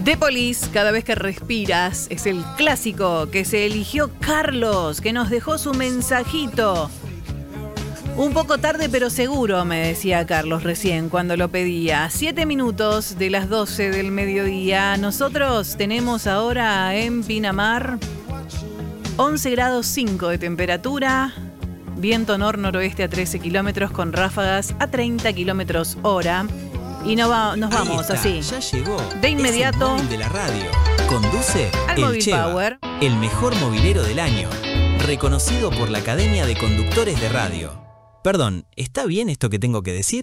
The Police, Cada vez que respiras, es el clásico que se eligió Carlos, que nos dejó su mensajito. Un poco tarde pero seguro, me decía Carlos recién cuando lo pedía. 7 minutos de las 12 del mediodía. Nosotros tenemos ahora en Pinamar 11 grados 5 de temperatura, viento noroeste a 13 kilómetros con ráfagas a 30 kilómetros hora. Y nos vamos así. Ya llegó. De inmediato. Es el móvil de la radio. Conduce al el Móvil Cheva, Power. el mejor movilero del año. Reconocido por la Academia de Conductores de Radio. Perdón, ¿está bien esto que tengo que decir?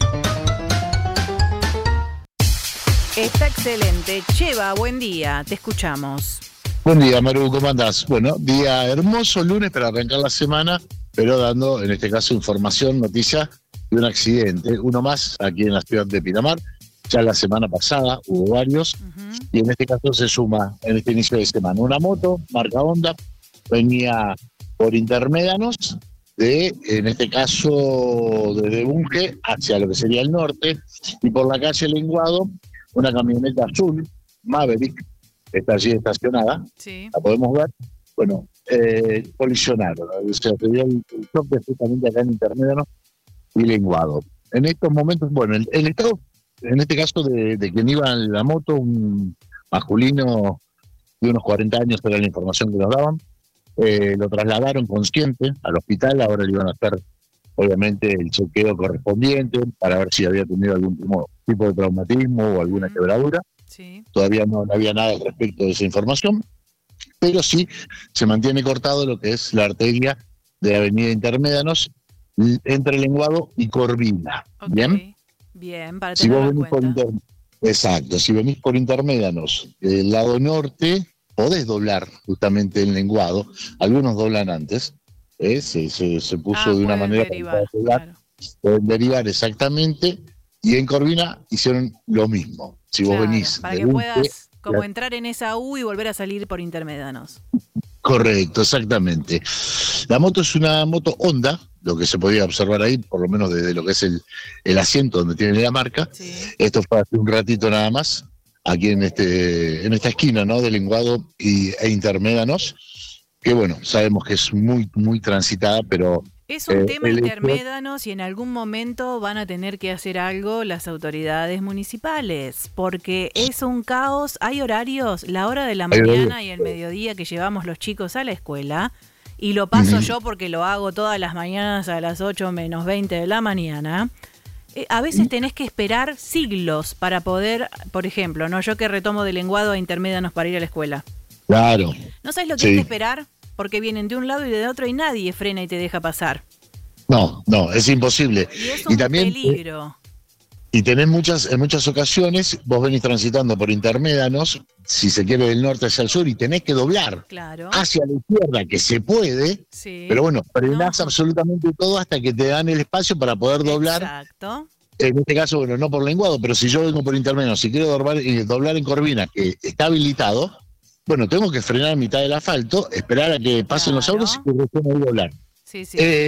Está excelente. Cheva, buen día. Te escuchamos. Buen día, Maru, ¿cómo andás? Bueno, día hermoso lunes para arrancar la semana, pero dando, en este caso, información, noticia de un accidente. Uno más aquí en la ciudad de Pinamar. Ya la semana pasada hubo varios. Y en este caso se suma, en este inicio de semana, una moto, marca Honda, venía por Intermédanos, en este caso, desde Bunge hacia lo que sería el norte, y por la calle Lenguado, una camioneta azul, Maverick, está allí estacionada, sí. La podemos ver, bueno, colisionaron, o sea, se dio el choque justamente acá en Intermédanos y Lenguado. En estos momentos, bueno, el estado, en este caso de quien iba en la moto, un masculino de unos 40 años, era la información que nos daban, lo trasladaron consciente al hospital, ahora le iban a hacer obviamente el chequeo correspondiente para ver si había tenido algún tipo de traumatismo o alguna quebradura. Sí. Todavía no había nada al respecto de esa información, pero sí se mantiene cortado lo que es la arteria de la avenida Intermédanos entre Lenguado y Corvina. Okay. Bien, para si tenerlo vos en cuenta. Exacto, si venís por Intermédanos del lado norte, podés doblar justamente en Lenguado. Algunos doblan antes, se puso de una manera derivar, para pueden derivar exactamente, y en Corvina hicieron lo mismo. Si vos venís para de que Bunge, puedas como entrar en esa U y volver a salir por Intermédanos. Correcto, exactamente. La moto es una moto Honda, lo que se podía observar ahí, por lo menos desde lo que es el asiento donde tiene la marca. Sí. Esto fue hace un ratito nada más, aquí en esta esquina, ¿no?, de Lenguado e Intermédanos, que bueno, sabemos que es muy, muy transitada, pero es un tema Intermédanos y en algún momento van a tener que hacer algo las autoridades municipales, porque es un caos. Hay horarios, la hora de la mañana y el mediodía que llevamos los chicos a la escuela, y lo paso yo porque lo hago todas las mañanas a las 8 menos 20 de la mañana. A veces tenés que esperar siglos para poder, por ejemplo, no yo que retomo de Lenguado a Intermédanos para ir a la escuela. Claro. ¿No sabes lo que hay que esperar? Porque vienen de un lado y de otro y nadie frena y te deja pasar. No, es imposible. Y es un también, peligro. Y tenés en muchas ocasiones, vos venís transitando por Intermédanos, si se quiere del norte hacia el sur, y tenés que doblar hacia la izquierda, que se puede, pero bueno, frenás absolutamente todo hasta que te dan el espacio para poder doblar. Exacto. En este caso, bueno, no por Lenguado, pero si yo vengo por Intermédanos, si quiero doblar en Corvina, que está habilitado, bueno, tengo que frenar a mitad del asfalto, esperar a que pasen los autos y que recién ahí doblar. Sí.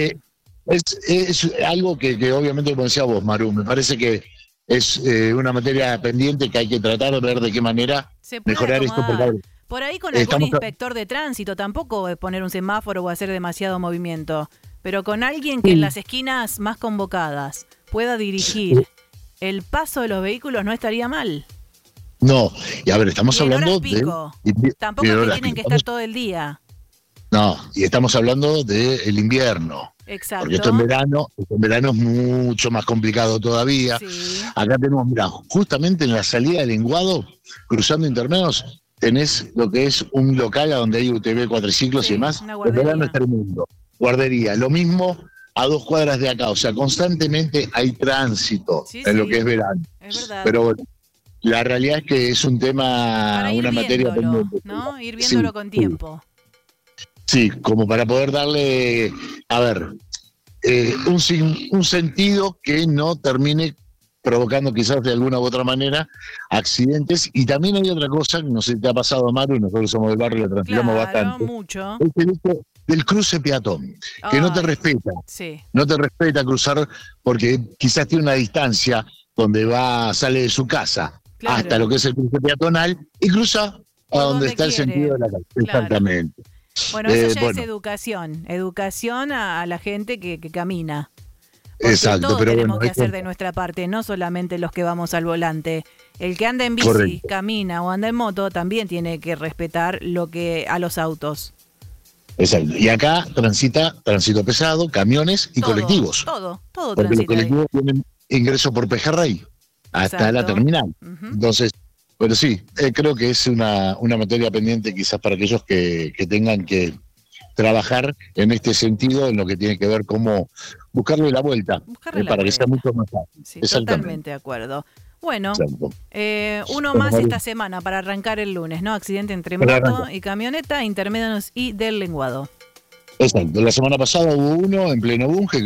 Es algo que obviamente, como decía vos, Maru, me parece que es una materia pendiente que hay que tratar de ver de qué manera mejorar esto. Por ahí con algún inspector de tránsito, tampoco poner un semáforo o hacer demasiado movimiento, pero con alguien que en las esquinas más convocadas pueda dirigir el paso de los vehículos no estaría mal. No, y a ver, estamos hablando de... Tampoco es que tienen que estar todo el día. No, y estamos hablando del invierno. Exacto. Porque esto en verano es mucho más complicado todavía. Sí. Acá tenemos, mirá, justamente en la salida de Lenguado, cruzando Intermédanos, tenés lo que es un local a donde hay UTV, cuatriciclos y demás. En verano es tremendo. Guardería, lo mismo a 2 cuadras de acá. O sea, constantemente hay tránsito en lo que es verano. Es verdad. Pero bueno, la realidad es que es un tema, una materia pendiente, ¿no? Ir viéndolo con tiempo. Sí, como para poder darle, a ver, un sentido que no termine provocando quizás de alguna u otra manera accidentes. Y también hay otra cosa, no sé si te ha pasado, Maru, nosotros somos del barrio y lo transitamos bastante. Mucho. Es el hecho del cruce peatón, que no te respeta. Sí. No te respeta cruzar porque quizás tiene una distancia donde sale de su casa. Claro. hasta lo que es el cruce peatonal y cruza a Por donde donde está el quiere. sentido de la calle. Claro. Exactamente. Bueno, eso ya bueno. es educación a la gente que camina. Porque Exacto, todos pero tenemos bueno, que hay hacer de nuestra parte, no solamente los que vamos al volante. El que anda en bici, Correcto. camina o anda en moto también tiene que respetar lo que a los autos. Exacto. Y acá tránsito pesado, camiones y Todo, colectivos. Todo Porque los transita ahí. colectivos tienen ingreso por Pejerrey hasta la Exacto. terminal. Ujú. Entonces, pero sí, creo que es una materia pendiente quizás para aquellos que tengan que trabajar en este sentido, en lo que tiene que ver cómo buscarle la vuelta, Buscarle la para que sea vuelta. mucho más fácil. Sí, Exactamente. totalmente de acuerdo. Bueno, Exacto. uno Bueno, más María. esta semana para arrancar el lunes, ¿no? Accidente entre Para moto arrancar. y camioneta, intermedios y del lenguado. Exacto. La semana pasada hubo uno en pleno Bunge